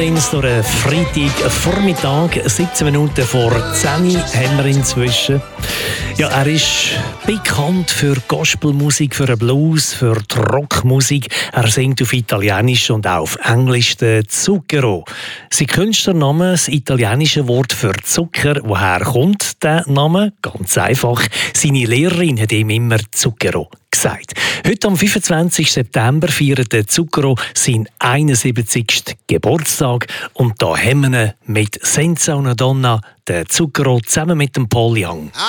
Noch ein Freitagvormittag, 17 Minuten vor 10 Uhr haben wir inzwischen. Ja, er ist bekannt für Gospelmusik, für den Blues, für die Rockmusik. Er singt auf Italienisch und auch auf Englisch den Zucchero. Sein Künstlername, das italienische Wort für Zucker. Woher kommt der Name? Ganz einfach. Seine Lehrerin hat ihm immer Zucchero gesagt. Heute am 25. September feiert der Zucchero seinen 71. Geburtstag und da haben wir ihn mit Senza una Donna, der Zucchero, zusammen mit dem Paul Young.